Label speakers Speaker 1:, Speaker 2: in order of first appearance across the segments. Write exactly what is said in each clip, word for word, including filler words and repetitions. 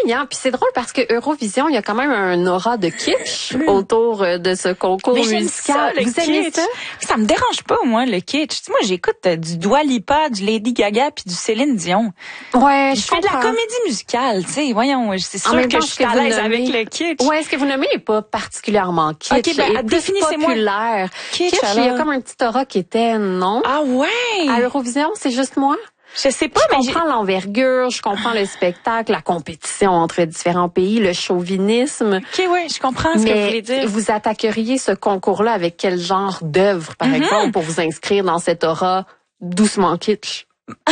Speaker 1: hein. Puis c'est drôle parce que Eurovision, il y a quand même un aura de kitsch autour de ce concours
Speaker 2: Mais
Speaker 1: musical.
Speaker 2: Ça,
Speaker 1: Vous
Speaker 2: kitsch.
Speaker 1: aimez ça?
Speaker 2: Ça me dérange pas, moi, le kitsch. Tu sais, moi, j'écoute euh, du Dua Lipa, du Lady Gaga puis du Céline Dion.
Speaker 1: Ouais,
Speaker 2: je
Speaker 1: je
Speaker 2: fais de la
Speaker 1: comprends.
Speaker 2: comédie musicale, tu sais. Voyons, c'est sûr
Speaker 1: même
Speaker 2: que
Speaker 1: temps,
Speaker 2: je
Speaker 1: ce
Speaker 2: suis
Speaker 1: que
Speaker 2: à
Speaker 1: vous
Speaker 2: l'aise
Speaker 1: nommez-
Speaker 2: avec le kitsch.
Speaker 1: Ouais, ce que vous nommez n'est pas particulièrement kitsch.
Speaker 2: Ok, ben,
Speaker 1: et plus
Speaker 2: définissez-moi.
Speaker 1: populaire.
Speaker 2: Kitsch,
Speaker 1: Kitsch, il y a
Speaker 2: alors.
Speaker 1: comme un petit aura qui était, non?
Speaker 2: Ah ouais.
Speaker 1: À Eurovision, c'est juste moi?
Speaker 2: Je sais pas,
Speaker 1: Je
Speaker 2: mais
Speaker 1: comprends l'envergure, je comprends le spectacle, la compétition entre différents pays, le chauvinisme.
Speaker 2: j'ai... Ok, ouais, je comprends ce que vous
Speaker 1: Mais
Speaker 2: voulez dire.
Speaker 1: vous attaqueriez ce concours-là avec quel genre d'œuvre, par
Speaker 2: Mm-hmm.
Speaker 1: exemple, pour vous inscrire dans cette aura doucement kitsch?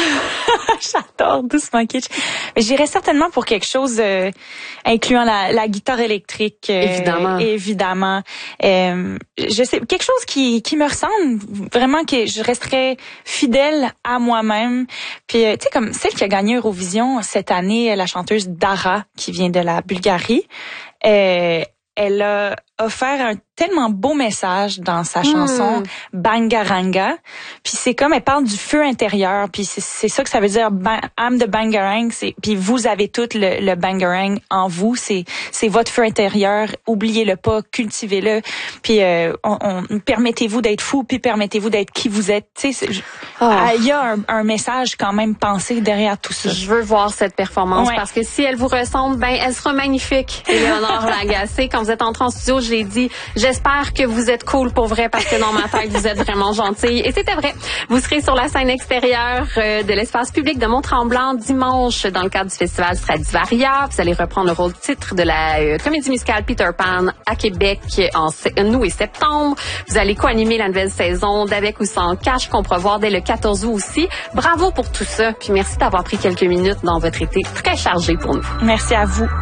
Speaker 2: J'adore doucement kitsch. Mais j'irais certainement pour quelque chose euh, incluant la, la guitare électrique. euh,
Speaker 1: Évidemment.
Speaker 2: Évidemment. Euh, je sais quelque chose qui qui me ressemble vraiment, que je resterais fidèle à moi-même. Puis euh, tu sais, comme celle qui a gagné Eurovision cette année, la chanteuse Dara qui vient de la Bulgarie. Euh, elle a offert un tellement beau message dans sa chanson
Speaker 1: Mm.
Speaker 2: Bangaranga. Puis c'est comme, elle parle du feu intérieur. Puis c'est, c'est ça que ça veut dire, ba- I'm the Bangarang. C'est, puis vous avez tout le, le Bangarang en vous. C'est, c'est votre feu intérieur. Oubliez-le pas, cultivez-le. Puis euh, on, on- permettez-vous d'être fou, puis permettez-vous d'être qui vous êtes. Tu sais, c'est-
Speaker 1: Oh.
Speaker 2: il y a un, un message quand même pensé derrière tout ça.
Speaker 1: Je veux voir cette performance
Speaker 2: Ouais.
Speaker 1: parce que si elle vous ressemble, ben elle sera magnifique. Éléonore Lagacé, quand vous êtes entrée en studio, je l'ai dit, j'espère que vous êtes cool pour vrai parce que dans ma tête, vous êtes vraiment gentille. Et c'était vrai. Vous serez sur la scène extérieure euh, de l'espace public de Mont-Tremblant dimanche dans le cadre du festival Stradivaria. Vous allez reprendre le rôle titre de la euh, comédie musicale Peter Pan à Québec en sé- euh, août et septembre. Vous allez co-animer la nouvelle saison d'Avec ou sans cash qu'on pourra voir dès le quatorze août aussi. Bravo pour tout ça. Puis merci d'avoir pris quelques minutes dans votre été très chargé pour nous.
Speaker 2: Merci à vous.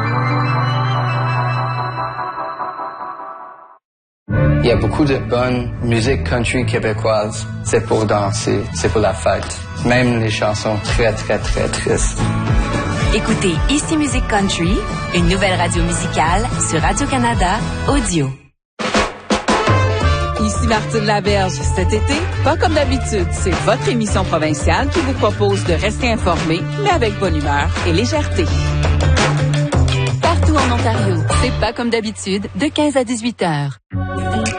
Speaker 3: Il y a beaucoup de bonne musique country québécoise. C'est pour danser, c'est pour la fête. Même les chansons très, très, très tristes.
Speaker 4: Écoutez Ici Musique Country, une nouvelle radio musicale sur Radio-Canada Audio.
Speaker 5: Ici Martine Laberge. Cet été, pas comme d'habitude, c'est votre émission provinciale qui vous propose de rester informé, mais avec bonne humeur et légèreté.
Speaker 6: Partout en Ontario, c'est pas comme d'habitude, de quinze à dix-huit heures.